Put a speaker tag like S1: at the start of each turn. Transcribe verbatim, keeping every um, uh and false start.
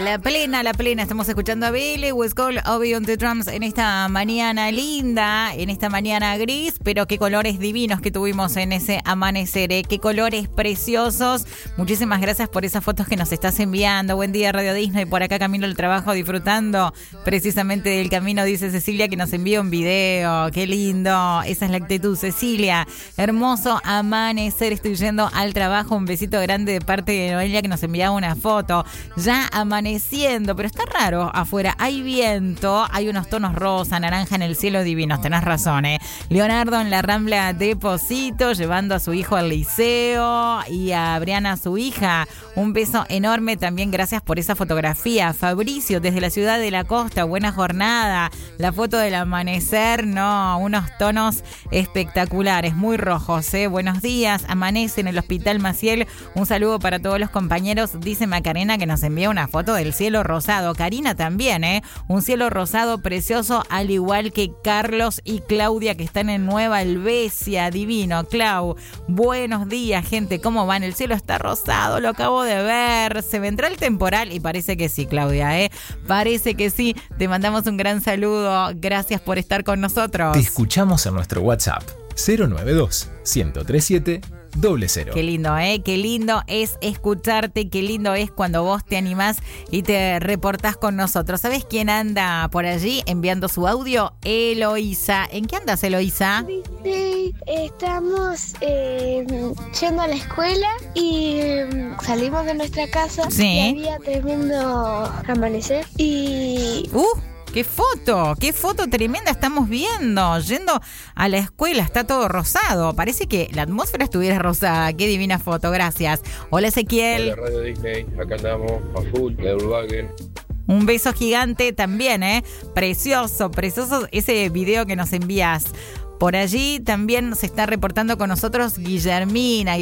S1: La plena, la plena. Estamos escuchando a Billy with Gold, Obi on the drums en esta mañana linda, en esta mañana gris, pero qué colores divinos que tuvimos en ese amanecer, ¿eh? Qué colores preciosos. Muchísimas gracias por esas fotos que nos estás enviando. Buen día, Radio Disney. Por acá camino al trabajo disfrutando precisamente del camino, dice Cecilia, que nos envió un video. Qué lindo. Esa es la actitud, Cecilia. Hermoso amanecer. Estoy yendo al trabajo. Un besito grande de parte de Noelia, que nos enviaba una foto. Ya amaneciendo, pero está raro afuera. Hay viento, hay unos tonos rosa, naranja en el cielo divinos. Tenés razón, ¿eh? Leonardo en la Rambla de Pocito, llevando a su hijo al liceo, y a Briana, su hija. Un beso enorme también. Gracias por esa fotografía. Fabricio, desde la ciudad de la costa. Buena jornada. La foto del amanecer, no, unos tonos espectaculares, muy rojos, ¿eh? Buenos días. Amanece en el Hospital Maciel. Un saludo para todos los compañeros, dice Macarena, que nos envía una foto del cielo rosado. Karina también, ¿eh? Un cielo rosado precioso, al igual que Carlos y Claudia, que están en Nueva Helvecia. Divino, Clau. Buenos días, gente. ¿Cómo van? El cielo está rosado, lo acabo de ver. ¿Se vendrá el temporal? Y parece que sí, Claudia, ¿eh? Parece que sí. Te mandamos un gran saludo. Gracias por estar con nosotros.
S2: Te escuchamos en nuestro WhatsApp cero nueve dos, uno cero tres siete, cero cero.
S1: Qué lindo, ¿eh? Qué lindo es escucharte, qué lindo es cuando vos te animás y te reportás con nosotros. ¿Sabés quién anda por allí enviando su audio? Eloísa. ¿En qué andas, Eloísa?
S3: Sí, estamos eh, yendo a la escuela y eh, salimos de nuestra casa.
S1: Sí.
S3: Y había tremendo amanecer y...
S1: ¡Uh! ¡Qué foto! ¡Qué foto tremenda estamos viendo! Yendo a la escuela, está todo rosado. Parece que la atmósfera estuviera rosada. ¡Qué divina foto! Gracias. Hola, Ezequiel.
S4: Hola, Radio Disney. Acá andamos a full, de Urbagen.
S1: Un beso gigante también, ¿eh? Precioso, precioso ese video que nos envías. Por allí también se está reportando con nosotros Guillermina.